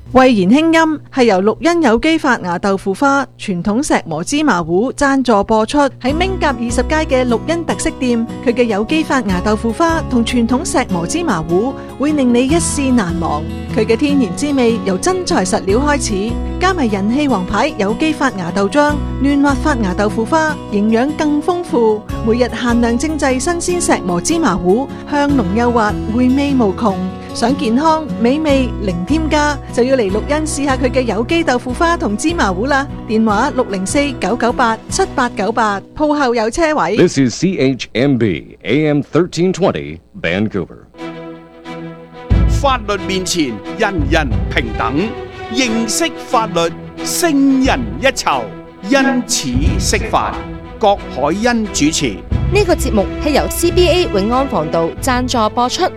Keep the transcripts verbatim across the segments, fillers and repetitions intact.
慧妍輕音係由綠茵有機發芽豆腐花、傳統石磨芝麻糊贊助播出。喺明甲二十街嘅綠茵特色店，佢嘅有機發芽豆腐花同傳統石磨芝麻糊會令你一試難忘。佢嘅天然滋味由真材實料開始，加埋人氣王牌有機發芽豆漿、嫩滑發芽豆腐花，營養更豐富。每日限量精製新鮮石磨芝麻糊，香濃幼滑，回味無窮。想健康美味零添加，就要嚟綠茵試下佢嘅有機豆腐花同芝麻糊啦。電話六零四九九八七八九八，鋪後有車位。 This is C H M B A M thirteen twenty Vancouver。 法律面前人人平等，認識法律勝人一籌，因此釋法。郭海欣主持。 呢個節目係由 C B A 永安防盜贊助播出。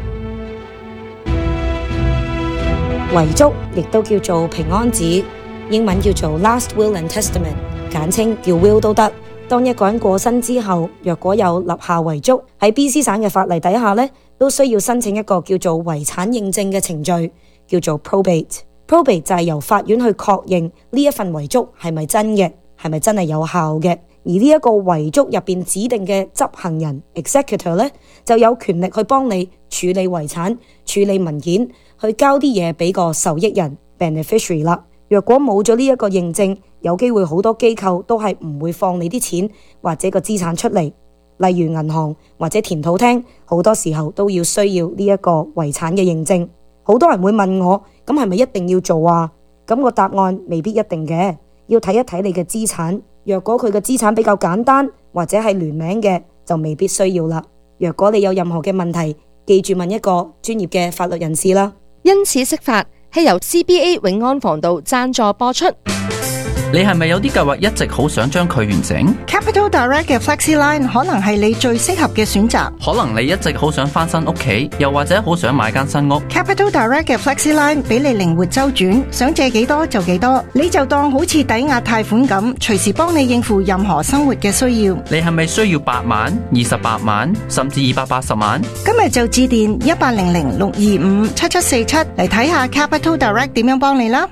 遺囑亦都叫做平安紙，英文叫做 Last Will and Testament， 簡稱叫 Will 都得。當一個人過身之後，若果有立下遺囑，喺 B C 省嘅法例底下呢，都需要申請一個叫做遺產認證嘅程序，叫做 probate。probate 就係由法院去確認呢一份遺囑係咪真嘅，係咪真係有效嘅。而呢一個遺囑入邊指定嘅執行人 executor 呢，就有權力去幫你處理遺產、處理文件，去交啲嘢俾個受益人 beneficiary 啦。若果冇咗呢一個認證，有機會好多機構都係唔會放你啲錢或者個資產出嚟。例如銀行或者田土廳，好多時候都要需要呢一個遺產嘅認證。好多人會問我，咁係咪一定要做啊？咁個答案未必一定嘅，要睇一睇你嘅資產。若果佢嘅資產比較簡單或者係聯名嘅，就未必需要啦。若果你有任何嘅問題，記住問一個專業嘅法律人士啦。 因此釋法係由 C B A 永安防盜贊助播出。 你係咪有啲計劃一直好想將佢完成？ Capital Direct 嘅 FlexiLine 可能係你最適合嘅選擇。 可能你一直好想翻新屋企，又或者好想買間新屋。 Capital Direct 嘅 FlexiLine 俾你靈活周轉，想借幾多就幾多，你就當好似抵押貸款咁，隨時幫你應付任何生活嘅需要。 你係咪需要八萬、二十八萬，甚至二百八十萬？ 今日就致電一八零零六二五七七四七嚟睇下 Capital Direct 點樣幫你啦。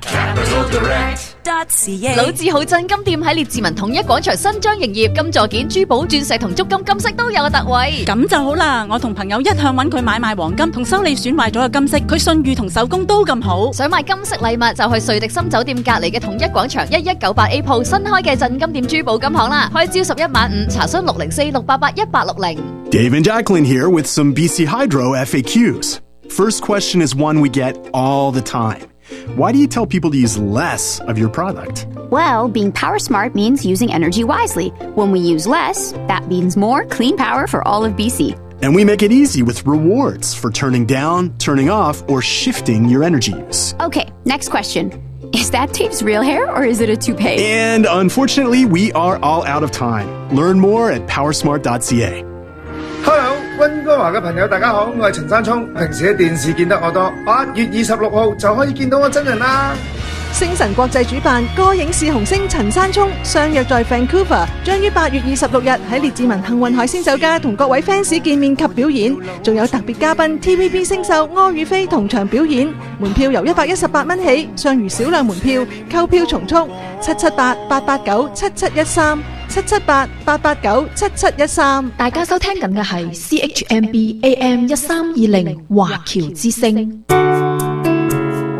老字號振金店喺列治文統一廣場新張營業，金座件、珠寶、鑽石同足金金飾都有特惠。 咁就好啦，我同朋友一向揾佢買賣黃金同修理損壞咗嘅金飾，佢信譽同手工都咁好。 想買金飾禮物就去瑞迪森酒店隔離嘅統一廣場一一九八 A 鋪新開嘅振金店珠寶金行啦，開朝十一晚五，查詢六零四六八八一八六零。 Dave and Jacqueline here with some B C Hydro F A Qs. First question is one we get all the time. Why do you tell people to use less of your product? Well, being power smart means using energy wisely. When we use less, that means more clean power for all of B C. And we make it easy with rewards for turning down, turning off, or shifting your energy use. Okay, next question. Is that Dave's real hair or is it a toupee? And unfortunately, we are all out of time. Learn more at powersmart dot c a. Hello， 溫哥華嘅朋友大家好，我係陳山聰。平時喺電視見得我多，八月二十六號就可以見到我真人啦。 星晨國際主辦歌影視紅星陳山聰相約在 Vancouver， 將於八月二十六日喺列治文幸運海鮮酒家同各位 fans 見面及表演，仲有特別嘉賓 T V B 星秀柯宇飛同場表演。門票由一百一十八蚊起，尚餘少量門票，購票從速，七七八八八九七七一三。七七八八八九七七一三。 大家收聽緊嘅係 C H M B A M 一三二零華僑之聲。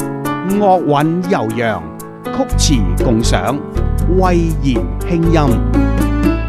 樂韻悠揚，曲詞共賞，慧妍輕音。